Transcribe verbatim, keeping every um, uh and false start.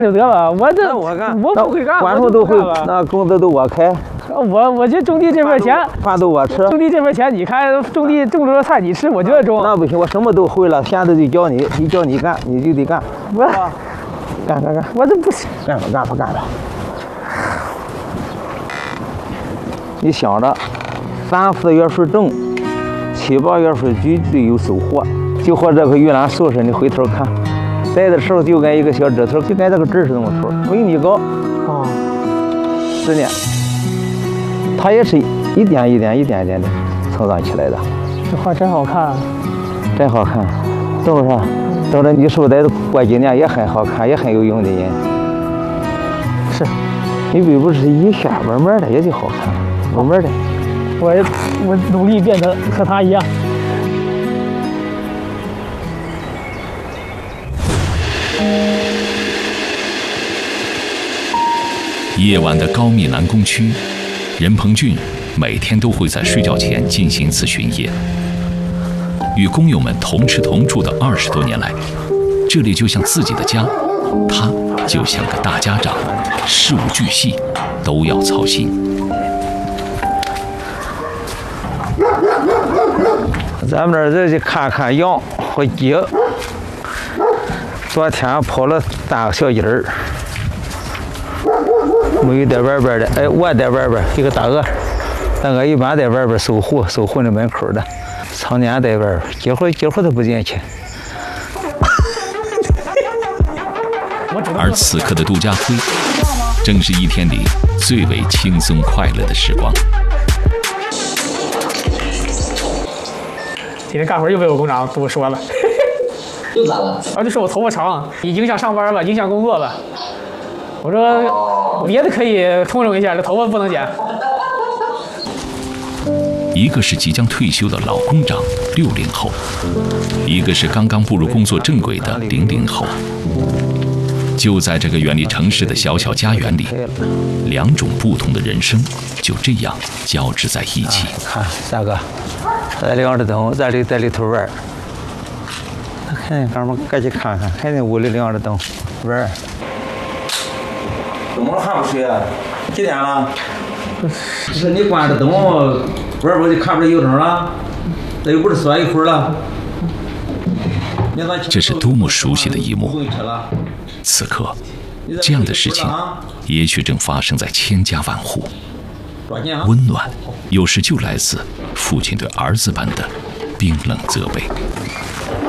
就得了，我这我干， 我不会干， 管住都会，那工资都我开。 我我这种地这份钱， 饭都我吃。 种地这份钱，你看种地种出的菜你吃，我觉得中。 那不行，我什么都会了，现在就教你，你叫你干，你就得干。 我干干干， 我这不行。 干吧干吧干吧。你想着，三四月份种，七八月份绝对有收获。就和这个玉兰树似的，你回头看，栽的时候就跟一个小指头，就跟这个指是这么粗，没你高。 哦， 是的，它也是一点一点一点点的成长起来的。 这花真好看， 真好看，是不是？等着你收的过几年也很好看，也很有用的人。 是， 你并不是一下慢慢的也就好看，慢慢的。 我我努力变得和他一样。 夜晚的高密南工区，任鹏俊每天都会在睡觉前进行一次巡夜。与工友们同吃同住的二十多年来，这里就像自己的家，他就像个大家长，事无巨细都要操心。 咱们这儿再去看看羊和鸡。昨天跑了三个小鸡儿。没有在外边的，哎，我在外边一个大鹅，大鹅一般在外边守护，守护那门口的，常年在外边，几乎几乎都不进去。 而此刻的杜家辉，正是一天里最为轻松快乐的时光。 今天干活又被我工长跟我说了， 又咋了？ 啊，就说我头发长，影响上班吧，影响工作吧。我说别的可以通融一下，这头发不能剪。 一个是即将退休的老工长六零后，一个是刚刚步入工作正轨的零零后。就在这个远离城市的小小家园里，两种不同的人生就这样交织在一起。 看大哥，在亮着灯，在里在里头玩。看哥们，赶紧看看，看那屋里亮着灯玩。怎么了还不睡啊？几点了？不是你关着灯玩不就看不着油灯了？这又不是锁一会儿了。 这是多么熟悉的一幕！此刻，这样的事情也许正发生在千家万户。温暖，有时就来自父亲对儿子般的冰冷责备。